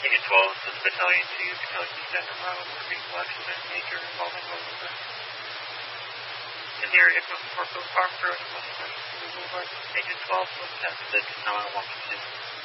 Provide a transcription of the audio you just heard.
Agent 12, this is Battalion 2, Battalion 2 Center, for being Washington, major involvement with in the area of Fort Bill Farm Road, Washington Boulevard. Agent 12, look at 6, now on Washington.